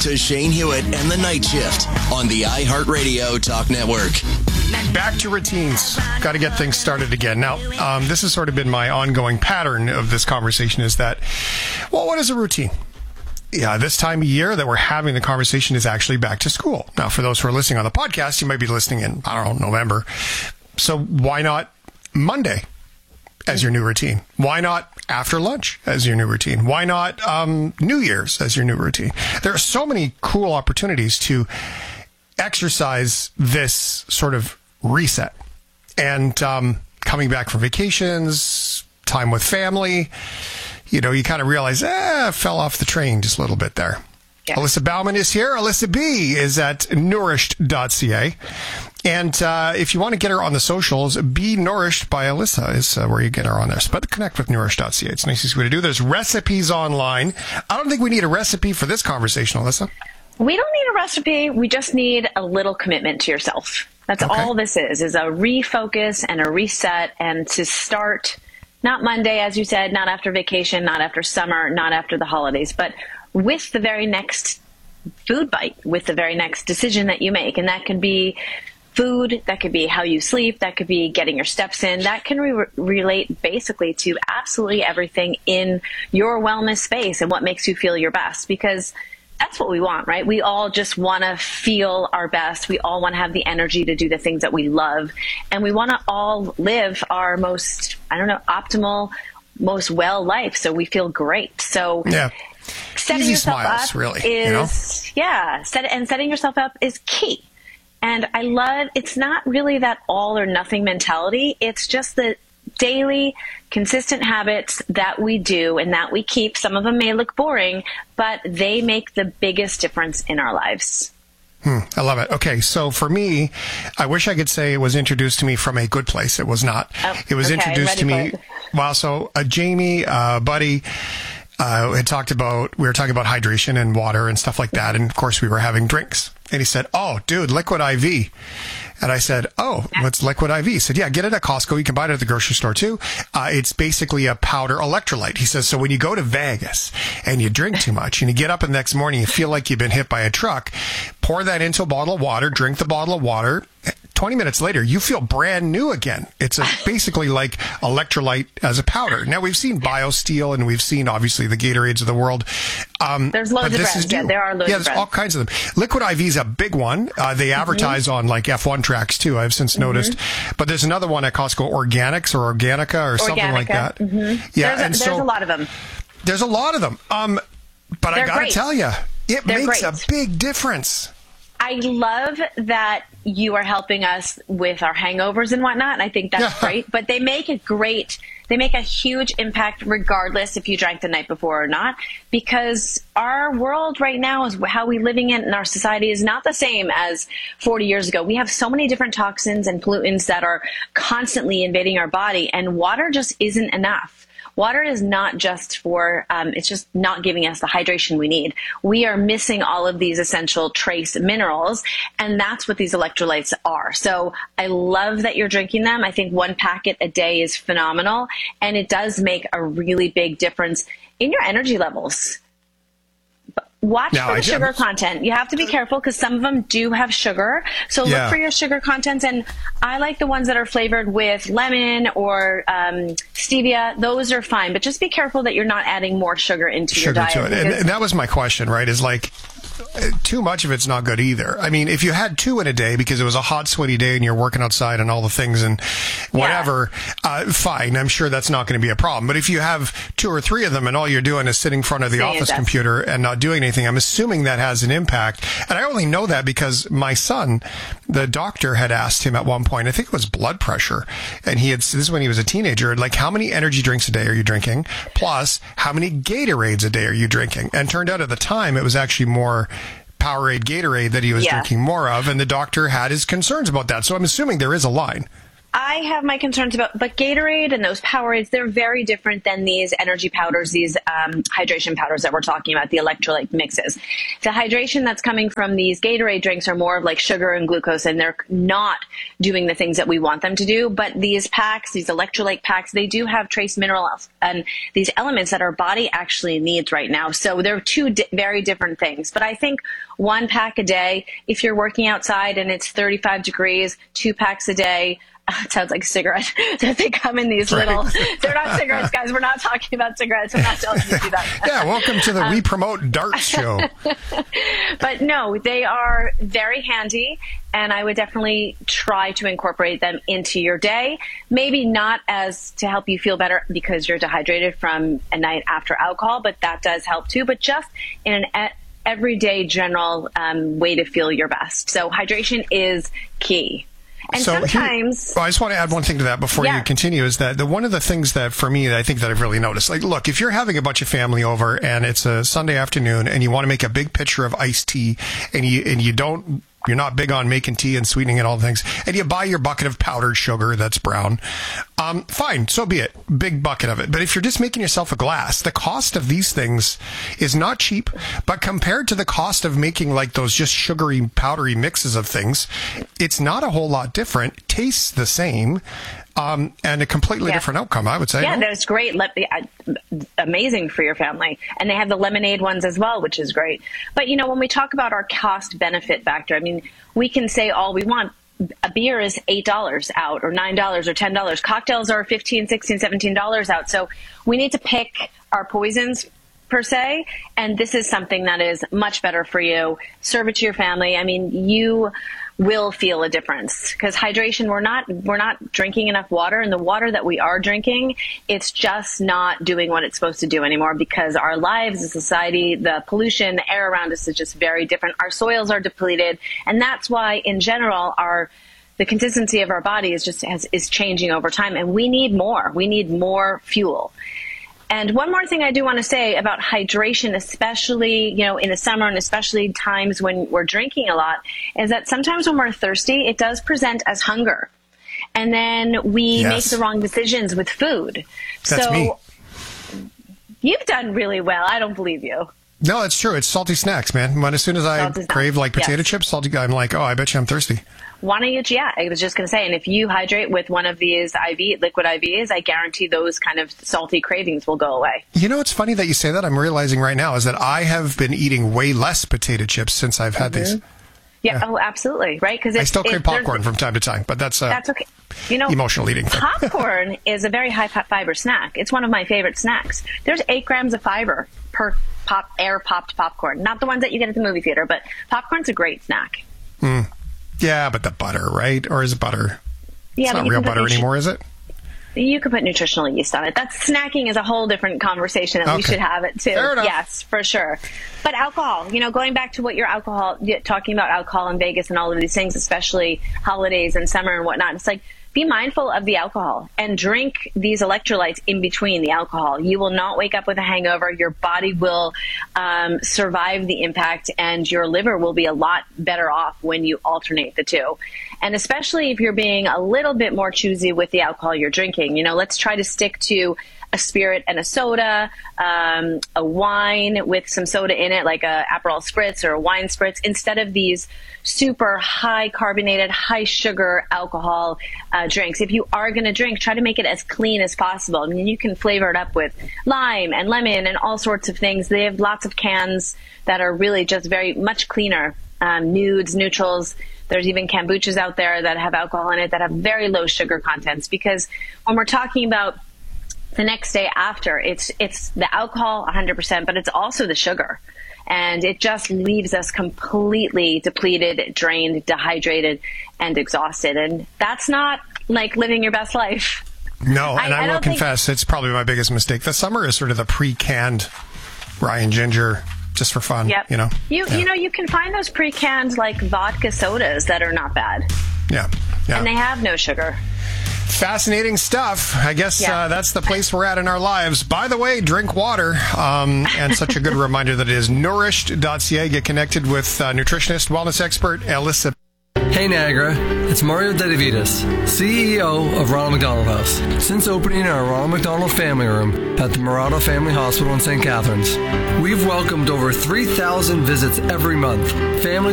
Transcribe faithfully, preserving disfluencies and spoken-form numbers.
to Shane Hewitt and the Night Shift on the iHeartRadio Talk Network. Back to routines. Got to get things started again. Now, um, this has sort of been my ongoing pattern of this conversation is that, well, what is a routine? Yeah, this time of year that we're having the conversation is actually back to school. Now, for those who are listening on the podcast, you might be listening in, I don't know, November. So why not Monday as your new routine? Why not after lunch as your new routine? Why not um, New Year's as your new routine? There are so many cool opportunities to exercise this sort of reset. And um, coming back from vacations, time with family, you know, you kind of realize, eh, I fell off the train just a little bit there. Yeah. Alyssa Bauman is here. Alyssa B is at nourished dot c a. And uh, if you want to get her on the socials, Be Nourished by Alyssa is uh, where you get her on there. But connect with nourished dot c a. It's the nicest way to do. There's recipes online. I don't think we need a recipe for this conversation, Alyssa. We don't need a recipe. We just need a little commitment to yourself. That's okay. All this is, is a refocus and a reset, and to start not Monday, as you said, not after vacation, not after summer, not after the holidays, but with the very next food bite, with the very next decision that you make. And that could be food, that could be how you sleep, that could be getting your steps in. That can re- relate basically to absolutely everything in your wellness space and what makes you feel your best, because that's what we want, right? We all just want to feel our best. We all want to have the energy to do the things that we love. And we want to all live our most, I don't know, optimal, most well life. So we feel great. So yeah. setting Easy yourself smiles, up really, is, you know? yeah, set, and setting yourself up is key. And I love, it's not really that all or nothing mentality. It's just the daily, consistent habits that we do and that we keep. Some of them may look boring, but they make the biggest difference in our lives. Hmm, I love it. Okay, so for me, I wish I could say it was introduced to me from a good place. It was not. Oh, it was okay, introduced to me. Well, so uh, Jamie, uh, buddy, uh, had talked about, we were talking about hydration and water and stuff like that. And of course, we were having drinks. And he said, oh, dude, Liquid I V. And I said, oh, what's Liquid I V? He said, yeah, get it at Costco. You can buy it at the grocery store too. Uh, it's basically a powder electrolyte. He says, so when you go to Vegas and you drink too much and you get up the next morning, you feel like you've been hit by a truck, pour that into a bottle of water, drink the bottle of water. twenty minutes later, you feel brand new again. It's a, basically like electrolyte as a powder. Now, we've seen BioSteel and we've seen, obviously, the Gatorades of the world. Um, there's loads of brands. Yeah, there are loads yeah, of there's brands. all kinds of them. Liquid I V is a big one. Uh, they advertise mm-hmm. on like F one tracks too, I've since mm-hmm. noticed. But there's another one at Costco, Organics or Organica or something Organica. like that. Mm-hmm. Yeah, there's a, and there's so, a lot of them. There's a lot of them. Um, but They're I got to great. tell you, it They're makes great. a big difference. I love that you are helping us with our hangovers and whatnot. And I think that's yeah. great. But they make a great, they make a huge impact regardless if you drank the night before or not, because our world right now is how we living in, in our society is not the same as forty years ago. We have so many different toxins and pollutants that are constantly invading our body, and water just isn't enough. Water is not just for, um, it's just not giving us the hydration we need. We are missing all of these essential trace minerals, and that's what these electrolytes are. So I love that you're drinking them. I think one packet a day is phenomenal, and it does make a really big difference in your energy levels. Watch now, for the I, sugar I'm, content. You have to be careful because some of them do have sugar. So yeah. look for your sugar contents. And I like the ones that are flavored with lemon or um, stevia. Those are fine. But just be careful that you're not adding more sugar into sugar your diet. to it. And, and that was my question, right? Is like, too much of it's not good either. I mean, if you had two in a day because it was a hot, sweaty day and you're working outside and all the things and whatever, yeah. uh, fine. I'm sure that's not going to be a problem. But if you have two or three of them and all you're doing is sitting in front of the Saying office that. computer and not doing anything, I'm assuming that has an impact. And I only know that because my son, the doctor had asked him at one point, I think it was blood pressure. And he had, this is when he was a teenager, like, how many energy drinks a day are you drinking? Plus, how many Gatorades a day are you drinking? And turned out at the time, it was actually more Powerade, Gatorade that he was yeah. drinking more of, and the doctor had his concerns about that. So I'm assuming there is a line. I have my concerns about, but Gatorade and those Powerades, they're very different than these energy powders, these um, hydration powders that we're talking about, the electrolyte mixes. The hydration that's coming from these Gatorade drinks are more of like sugar and glucose, and they're not doing the things that we want them to do. But these packs, these electrolyte packs, they do have trace minerals and these elements that our body actually needs right now. So they're two di- very different things. But I think one pack a day, if you're working outside and it's thirty-five degrees, two packs a day. It sounds like a cigarette. They come in these little, right. They're not cigarettes, guys. We're not talking about cigarettes. I'm not telling you to do that. Yeah, welcome to the um, We Promote Darts show. But no, they are very handy, and I would definitely try to incorporate them into your day. Maybe not as to help you feel better because you're dehydrated from a night after alcohol, but that does help too. But just in an everyday general um, way to feel your best. So hydration is key. And so sometimes, here, well, I just want to add one thing to that before yeah. you continue, is that the one of the things that for me, I think that I've really noticed, like, look, if you're having a bunch of family over and it's a Sunday afternoon and you want to make a big pitcher of iced tea and you, and you don't, you're not big on making tea and sweetening and all the things, and you buy your bucket of powdered sugar that's brown, um, fine, so be it. Big bucket of it. But if you're just making yourself a glass, the cost of these things is not cheap, but compared to the cost of making like those just sugary, powdery mixes of things, it's not a whole lot different. Tastes the same. Um, and a completely yeah. different outcome, I would say. Yeah, no? that's great. Le- amazing for your family. And they have the lemonade ones as well, which is great. But, you know, when we talk about our cost-benefit factor, I mean, we can say all we want. A beer is eight dollars out, or nine dollars, or ten dollars. Cocktails are fifteen dollars, sixteen dollars, seventeen dollars out. So we need to pick our poisons, per se, and this is something that is much better for you. Serve it to your family. I mean, you will feel a difference because hydration, we're not we're not drinking enough water, and the water that we are drinking, it's just not doing what it's supposed to do anymore because our lives, the society, the pollution, the air around us is just very different. Our soils are depleted, and that's why in general our the consistency of our body is just has, is changing over time, and we need more. We need more fuel. And one more thing I do want to say about hydration, especially, you know, in the summer and especially times when we're drinking a lot, is that sometimes when we're thirsty, it does present as hunger. And then we yes. make the wrong decisions with food. That's so me. You've done really well. I don't believe you. No, it's true. It's salty snacks, man. When as soon as I salty crave like potato yes. chips, salty, I'm like, oh, I bet you I'm thirsty. Why don't you, yeah, I was just going to say, and if you hydrate with one of these I V, liquid I Vs, I guarantee those kind of salty cravings will go away. You know, it's funny that you say that. I'm realizing right now is that I have been eating way less potato chips since I've had mm-hmm. these. Yeah, yeah, oh, absolutely, right? Because I still crave popcorn from time to time, but that's uh, that's okay. You know, emotional eating thing. Popcorn is a very high fiber snack. It's one of my favorite snacks. There's eight grams of fiber per pop air popped popcorn. Not the ones that you get at the movie theater, but popcorn's a great snack. Mm. Yeah, but the butter, right? Or is it butter? Yeah, it's not real butter nutri- anymore, is it? You could put nutritional yeast on it. That's snacking is a whole different conversation, and okay. we should have it too. Fair enough. Yes, for sure. But alcohol, you know, going back to what your alcohol, talking about alcohol in Vegas and all of these things, especially holidays and summer and whatnot, it's like, be mindful of the alcohol and drink these electrolytes in between the alcohol. You will not wake up with a hangover. Your body will um, survive the impact, and your liver will be a lot better off when you alternate the two. And especially if you're being a little bit more choosy with the alcohol you're drinking. You know, let's try to stick to a spirit and a soda, um, a wine with some soda in it, like a Aperol Spritz or a wine spritz, instead of these super high carbonated, high sugar alcohol uh, drinks. If you are going to drink, try to make it as clean as possible. I mean, you can flavor it up with lime and lemon and all sorts of things. They have lots of cans that are really just very much cleaner, um, nudes, neutrals. There's even kombuchas out there that have alcohol in it that have very low sugar contents, because when we're talking about the next day after, it's it's the alcohol one hundred percent, but it's also the sugar. And it just leaves us completely depleted, drained, dehydrated, and exhausted. And that's not like living your best life. No, and I, I will think... confess, it's probably my biggest mistake. The summer is sort of the pre-canned rye and ginger, just for fun. Yep. You know, you yeah. you know, you can find those pre-canned like vodka sodas that are not bad. Yeah, yeah. And they have no sugar. Fascinating stuff. I guess yeah. uh, that's the place we're at in our lives. By the way, drink water. Um, and such a good reminder that it is nourished dot c a. Get connected with uh, nutritionist, wellness expert, Alyssa. Hey, Niagara. It's Mario Dedivitas, C E O of Ronald McDonald House. Since opening our Ronald McDonald Family Room at the Murata Family Hospital in Saint Catharines, we've welcomed over three thousand visits every month. Families